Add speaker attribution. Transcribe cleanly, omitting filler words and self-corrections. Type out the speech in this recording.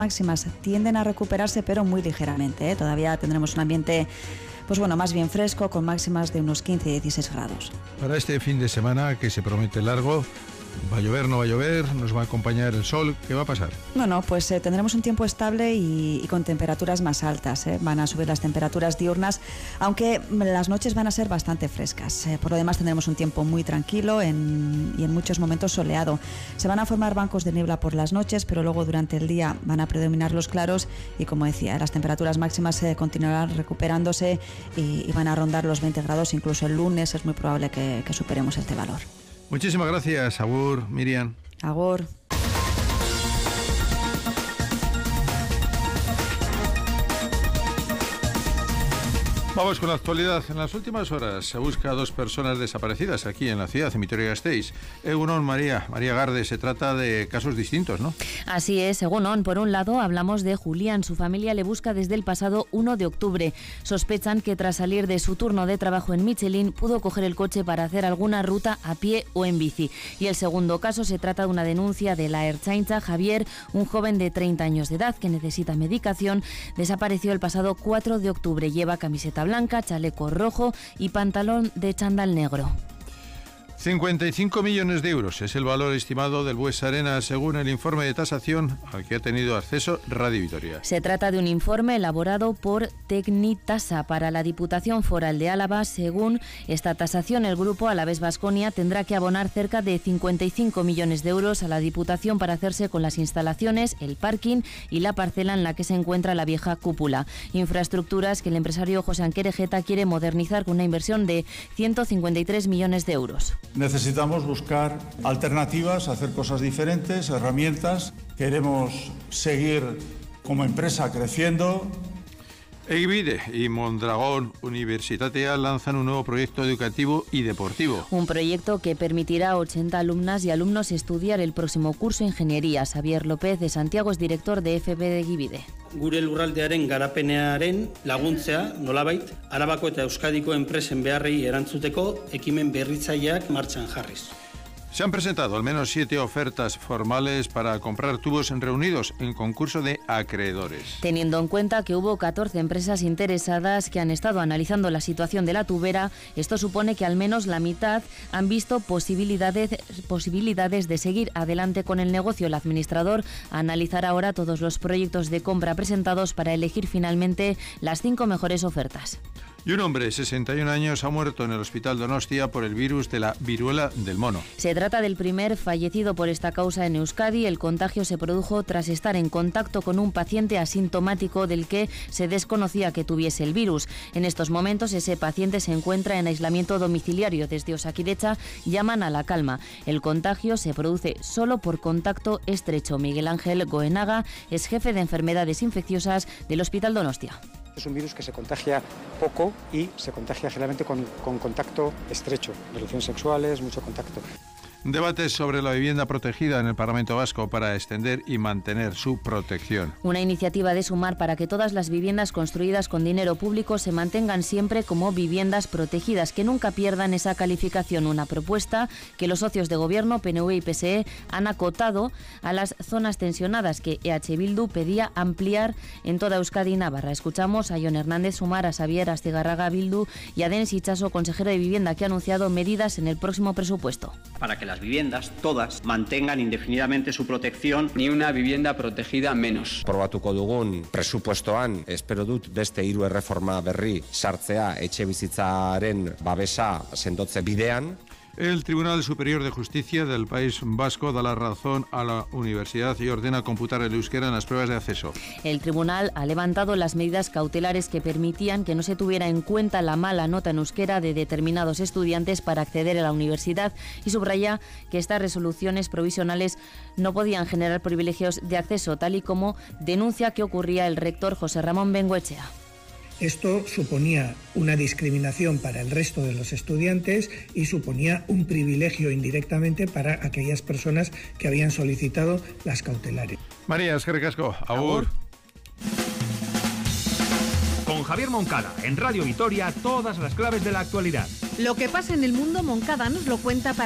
Speaker 1: máximas tienden a recuperarse, pero muy ligeramente, ¿eh? Todavía tendremos un ambiente, pues bueno, más bien fresco, con máximas de unos 15 y 16 grados.
Speaker 2: Para este fin de semana, que se promete largo, ¿va a llover, no va a llover? ¿Nos va a acompañar el sol? ¿Qué va a pasar?
Speaker 1: Bueno, pues tendremos un tiempo estable y con temperaturas más altas. Van a subir las temperaturas diurnas, aunque las noches van a ser bastante frescas. Por lo demás tendremos un tiempo muy tranquilo y en muchos momentos soleado. Se van a formar bancos de niebla por las noches, pero luego durante el día van a predominar los claros y, como decía, las temperaturas máximas continuarán recuperándose y van a rondar los 20 grados. Incluso el lunes es muy probable que superemos este valor.
Speaker 2: Muchísimas gracias, agur, Miriam.
Speaker 1: Agur.
Speaker 2: Vamos con la actualidad. En las últimas horas se busca a 2 personas desaparecidas aquí en la ciudad, en Vitoria-Gasteiz. Egunon, María Garde, se trata de casos distintos, ¿no?
Speaker 3: Así es, Egunon. Por un lado, hablamos de Julián. Su familia le busca desde el pasado 1 de octubre. Sospechan que tras salir de su turno de trabajo en Michelin, pudo coger el coche para hacer alguna ruta a pie o en bici. Y el segundo caso se trata de una denuncia de la Ertzaintza. Javier, un joven de 30 años de edad que necesita medicación, desapareció el pasado 4 de octubre. Lleva camiseta blanca, chaleco rojo y pantalón de chándal negro.
Speaker 2: 55 millones de euros es el valor estimado del Buesa Arena, según el informe de tasación al que ha tenido acceso Radio Vitoria.
Speaker 3: Se trata de un informe elaborado por Tecnitasa para la Diputación Foral de Álava. Según esta tasación, el grupo Alavés Baskonia tendrá que abonar cerca de 55 millones de euros a la Diputación para hacerse con las instalaciones, el parking y la parcela en la que se encuentra la vieja cúpula. Infraestructuras que el empresario José Anquerejeta quiere modernizar con una inversión de 153 millones de euros.
Speaker 4: Necesitamos buscar alternativas, hacer cosas diferentes, herramientas. Queremos seguir como empresa creciendo.
Speaker 2: Egbide y Mondragón Universitatea lanzan un nuevo proyecto educativo y deportivo.
Speaker 3: Un proyecto que permitirá a 80 alumnas y alumnos estudiar el próximo curso de Ingeniería. Xavier López de Santiago es director de FP de Egbide.
Speaker 5: Gure lurraldearen garapenearen laguntzea, nolabait, Arabako eta Euskadiko enpresen beharrei erantzuteko ekimen berritzaileak martxan jarriz.
Speaker 2: Se han presentado al menos 7 ofertas formales para comprar tubos reunidos en concurso de acreedores.
Speaker 3: Teniendo en cuenta que hubo 14 empresas interesadas que han estado analizando la situación de la tubera, esto supone que al menos la mitad han visto posibilidades de seguir adelante con el negocio. El administrador analizará ahora todos los proyectos de compra presentados para elegir finalmente las 5 mejores ofertas.
Speaker 2: Y un hombre de 61 años ha muerto en el hospital Donostia por el virus de la viruela del mono.
Speaker 3: Se trata del primer fallecido por esta causa en Euskadi. El contagio se produjo tras estar en contacto con un paciente asintomático del que se desconocía que tuviese el virus. En estos momentos ese paciente se encuentra en aislamiento domiciliario. Desde Osakidetza llaman a la calma. El contagio se produce solo por contacto estrecho. Miguel Ángel Goenaga es jefe de enfermedades infecciosas del Hospital Donostia.
Speaker 6: Es un virus que se contagia poco y se contagia generalmente con contacto estrecho, relaciones sexuales, mucho contacto.
Speaker 2: Debates sobre la vivienda protegida en el Parlamento Vasco para extender y mantener su protección.
Speaker 3: Una iniciativa de Sumar para que todas las viviendas construidas con dinero público se mantengan siempre como viviendas protegidas, que nunca pierdan esa calificación. Una propuesta que los socios de gobierno, PNV y PSE, han acotado a las zonas tensionadas que EH Bildu pedía ampliar en toda Euskadi y Navarra. Escuchamos a Jon Hernández Sumar, a Xavier Astigarraga Bildu y a Denis Itxaso, consejero de Vivienda, que ha anunciado medidas en el próximo presupuesto.
Speaker 7: Para que las viviendas, todas, mantengan indefinidamente su protección.
Speaker 8: Ni una vivienda protegida menos.
Speaker 9: Probatuko dugun presupuestoan, espero dut beste 3 erreforma berri sartzea etxebizitzaren babesa sendotze bidean.
Speaker 2: El Tribunal Superior de Justicia del País Vasco da la razón a la universidad y ordena computar el euskera en las pruebas de acceso.
Speaker 3: El tribunal ha levantado las medidas cautelares que permitían que no se tuviera en cuenta la mala nota en euskera de determinados estudiantes para acceder a la universidad y subraya que estas resoluciones provisionales no podían generar privilegios de acceso, tal y como denuncia que ocurría el rector José Ramón Bengoechea.
Speaker 10: Esto suponía una discriminación para el resto de los estudiantes y suponía un privilegio indirectamente para aquellas personas que habían solicitado las cautelares.
Speaker 2: María, eskerrik asko. Agur.
Speaker 11: Con Javier Moncada, en Radio Vitoria, todas las claves de la actualidad.
Speaker 12: Lo que pasa en el mundo, Moncada nos lo cuenta para